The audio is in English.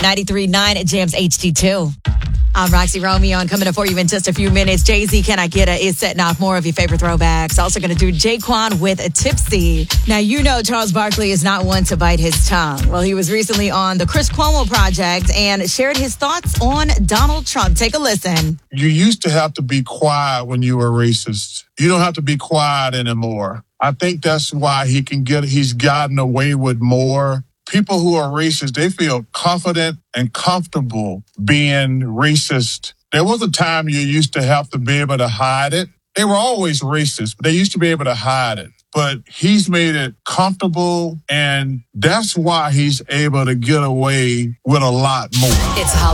93.9 Jams HD2. I'm Roxy Romeo, and coming up for you in just a few minutes, Jay-Z, Can I Get It, is setting off more of your favorite throwbacks. Also going to do Jaquan with a Tipsy. Now, you know Charles Barkley is not one to bite his tongue. Well, he was recently on the Chris Cuomo Project and shared his thoughts on Donald Trump. Take a listen. You used to have to be quiet when you were racist. You don't have to be quiet anymore. I think that's why he's gotten away with more. People who are racist, they feel confident and comfortable being racist. There was a time you used to have to be able to hide it. They were always racist, but they used to be able to hide it. But he's made it comfortable, and that's why he's able to get away with a lot more. It's